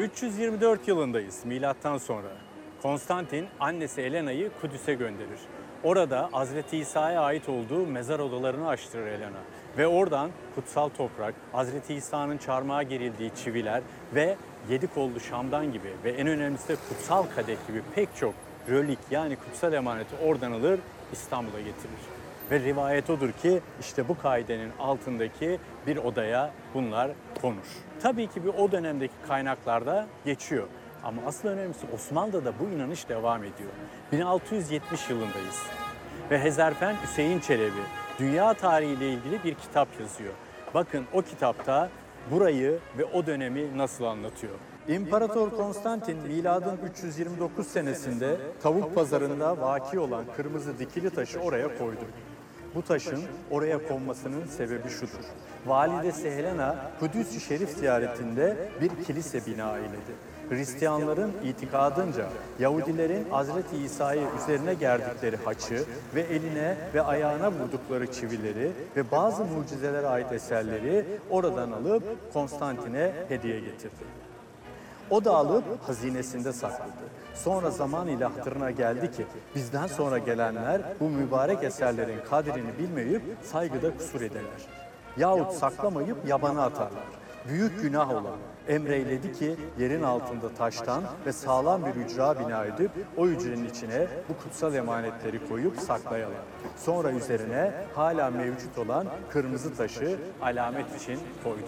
324 yılındayız milattan sonra. Konstantin annesi Helena'yı Kudüs'e gönderir. Orada Hazreti İsa'ya ait olduğu mezar odalarını açtırır Helena. Ve oradan kutsal toprak, Hazreti İsa'nın çarmıha gerildiği çiviler ve 7 kollu şamdan gibi ve en önemlisi de kutsal kadeh gibi pek çok relik yani kutsal emaneti oradan alır İstanbul'a getirir. Ve rivayet odur ki işte bu kaidenin altındaki bir odaya bunlar konur. Tabii ki o dönemdeki kaynaklarda geçiyor. Ama asıl önemlisi Osmanlı'da da bu inanış devam ediyor. 1670 yılındayız. Ve Hezarfen Hüseyin Çelebi dünya tarihiyle ilgili bir kitap yazıyor. Bakın o kitapta burayı ve o dönemi nasıl anlatıyor. İmparator Konstantin miladın 329 senesinde tavuk pazarında vaki olan kırmızı dikili taşı oraya koydu. Bu taşın oraya konmasının sebebi şudur. Validesi Helena Kudüs-ü Şerif ziyaretinde bir kilise bina eyledi. Hristiyanların itikadınca Yahudilerin Hazreti İsa'yı üzerine gerdikleri haçı ve eline ve ayağına vurdukları çivileri ve bazı mucizelere ait eserleri oradan alıp Konstantin'e hediye getirdi. O da alıp hazinesinde sakladı. Sonra zaman ile hatırına geldi ki bizden sonra gelenler bu mübarek eserlerin kadrini bilmeyip saygıda kusur ederler. Yahut saklamayıp yabana atarlar. Büyük günah olan emreyledi ki yerin altında taştan ve sağlam bir ücra bina edip o hücrenin içine bu kutsal emanetleri koyup saklayalar. Sonra üzerine hala mevcut olan kırmızı taşı alamet için koydu.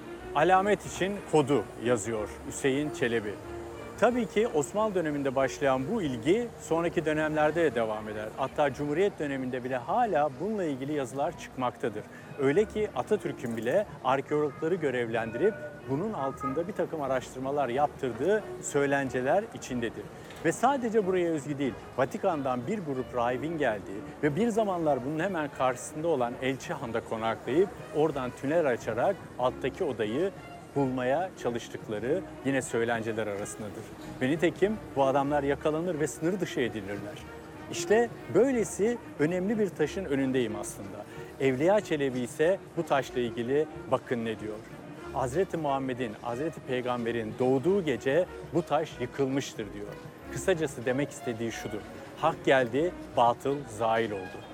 Alamet için kodu yazıyor Hüseyin Çelebi. Tabii ki Osmanlı döneminde başlayan bu ilgi sonraki dönemlerde de devam eder. Hatta Cumhuriyet döneminde bile hala bununla ilgili yazılar çıkmaktadır. Öyle ki Atatürk'ün bile arkeologları görevlendirip bunun altında bir takım araştırmalar yaptırdığı söylenceler içindedir. Ve sadece buraya özgü değil, Vatikan'dan bir grup rahibin geldiği ve bir zamanlar bunun hemen karşısında olan Elçi Han'da konaklayıp oradan tünel açarak alttaki odayı bulmaya çalıştıkları yine söylenceler arasındadır. Ve nitekim bu adamlar yakalanır ve sınır dışı edilirler. İşte böylesi önemli bir taşın önündeyim aslında. Evliya Çelebi ise bu taşla ilgili bakın ne diyor. Hazreti Muhammed'in, Hazreti Peygamber'in doğduğu gece bu taş yıkılmıştır diyor. Kısacası demek istediği şudur. Hak geldi, batıl zail oldu.